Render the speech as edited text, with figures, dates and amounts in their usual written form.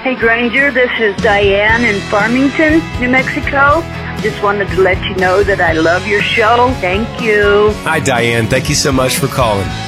Hey, Granger, this is Diane in Farmington, New Mexico. Just wanted to let you know that I love your show. Thank you. Hi, Diane. Thank you so much for calling.